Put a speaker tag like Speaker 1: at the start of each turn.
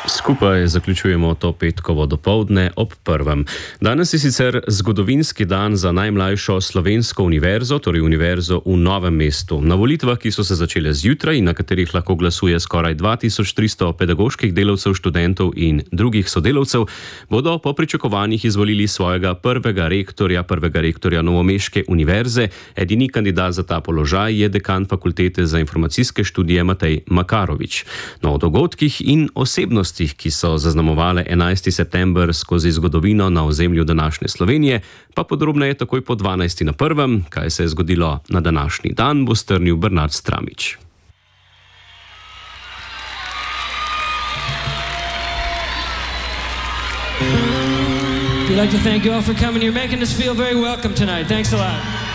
Speaker 1: Skupaj zaključujemo to petkovo dopoldne ob 1. Danes je sicer zgodovinski dan za najmlajšo slovensko univerzo, torej Univerzo v Novem mestu. Na volitvah, ki so se začele zjutraj in na katerih lahko glasuje skoraj 2300 pedagoških delavcev, študentov in drugih sodelavcev, bodo po pričakovanjih izvolili svojega prvega rektorja Novomeške univerze. Edini kandidat za ta položaj je dekan Fakultete za informacijske študije Matej Makarovič. No, o dogodkih in osebnostih, ki so zaznamovale 11. september skozi zgodovino na ozemlju današnje Slovenije, pa podrobneje takoj po 12. na 1. Kaj se je zgodilo na današnji dan, bo strnil Bernard Stramič.
Speaker 2: We'd like to thank you all for coming. You're making us feel very welcome tonight. Thanks a lot.